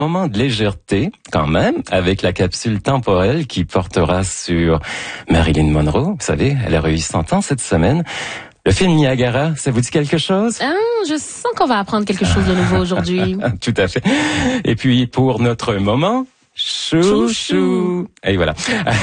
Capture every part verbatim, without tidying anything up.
Moment de légèreté, quand même, avec la capsule temporelle qui portera sur Marilyn Monroe. Vous savez, elle a eu cent ans cette semaine. Le film Niagara, ça vous dit quelque chose? Ah, je sens qu'on va apprendre quelque chose de nouveau aujourd'hui. Tout à fait. Et puis, pour notre moment, chouchou. Et voilà.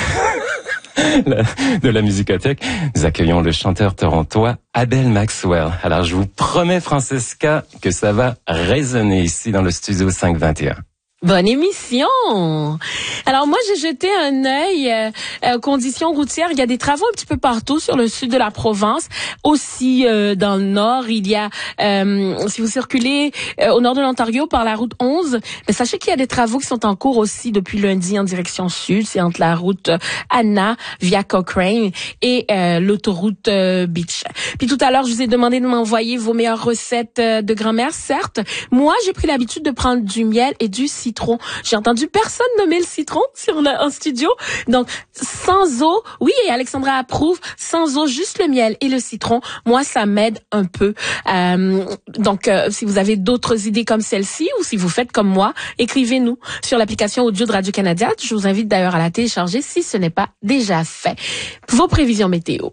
De la musicothèque, nous accueillons le chanteur torontois Abel Maxwell. Alors, je vous promets, Francesca, que ça va résonner ici dans le studio cinq vingt et un. Bonne émission. Alors moi j'ai jeté un œil euh, aux conditions routières. Il y a des travaux un petit peu partout sur le sud de la Provence, aussi euh, dans le nord. Il y a, euh, si vous circulez euh, au nord de l'Ontario par la route onze, mais sachez qu'il y a des travaux qui sont en cours aussi depuis lundi en direction sud. C'est entre la route Anna via Cochrane et euh, l'autoroute euh, Beach. Puis tout à l'heure je vous ai demandé de m'envoyer vos meilleures recettes euh, de grand-mère. Certes, moi j'ai pris l'habitude de prendre du miel et du citron. Citron. J'ai entendu personne nommer le citron sur le, en studio. Donc, sans eau, oui, et Alexandra approuve, sans eau, juste le miel et le citron. Moi, ça m'aide un peu. Euh, donc, euh, si vous avez d'autres idées comme celle-ci ou si vous faites comme moi, écrivez-nous sur l'application audio de Radio-Canada. Je vous invite d'ailleurs à la télécharger si ce n'est pas déjà fait. Vos prévisions météo.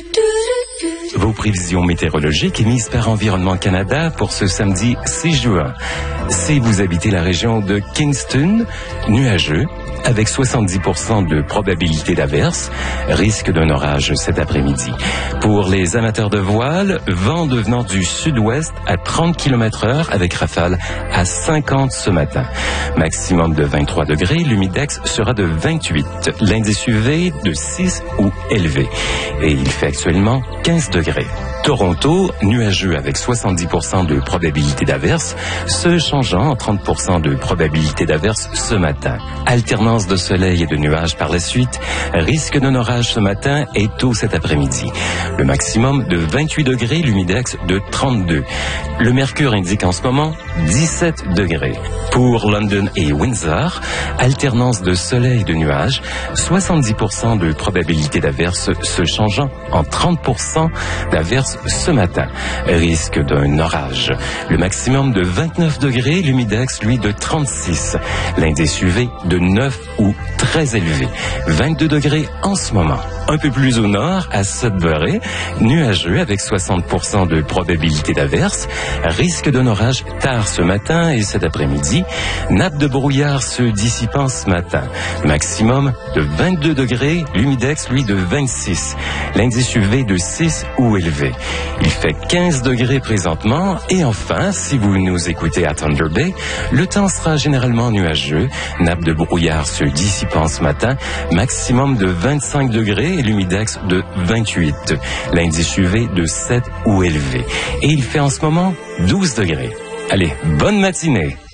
Vos prévisions météorologiques émises par Environnement Canada pour ce samedi six juin. Si vous habitez la région de Kingston, nuageux, avec soixante-dix pour cent de probabilité d'averse, risque d'un orage cet après-midi. Pour les amateurs de voile, vent devenant du sud-ouest à trente kilomètres heure avec rafale à cinquante ce matin. Maximum de vingt-trois degrés, l'humidex sera de vingt-huit. L'indice U V de six ou élevé. Et il fait actuellement quinze degrés. Toronto, nuageux avec soixante-dix pour cent de probabilité d'averse, se changeant en trente pour cent de probabilité d'averse ce matin. Alternance de soleil et de nuages par la suite, risque d'un orage ce matin et tôt cet après-midi. Le maximum de vingt-huit degrés, l'humidex de trente-deux. Le mercure indique en ce moment dix-sept degrés. Pour London et Windsor, alternance de soleil et de nuages, soixante-dix pour cent de probabilité d'averse se changeant en trente pour cent d'averse ce matin. Risque d'un orage. Le maximum de vingt-neuf degrés, l'humidex, lui, de trente-six. L'indice U V de neuf ou très élevé. vingt-deux degrés en ce moment. Un peu plus au nord, à Sudbury, nuageux avec soixante pour cent de probabilité d'averse. Risque d'un orage tard ce matin et cet après-midi. Nappe de brouillard se dissipant ce matin. Maximum de vingt-deux degrés, l'humidex, lui, de vingt-six. L'indice U V de six ou élevé. Il fait quinze degrés présentement. Et enfin, si vous nous écoutez à Thunder Bay, le temps sera généralement nuageux. Nappe de brouillard se dissipant ce matin. Maximum de vingt-cinq degrés et l'humidex de vingt-huit. L'indice U V de sept ou élevé. Et il fait en ce moment douze degrés. Allez, bonne matinée!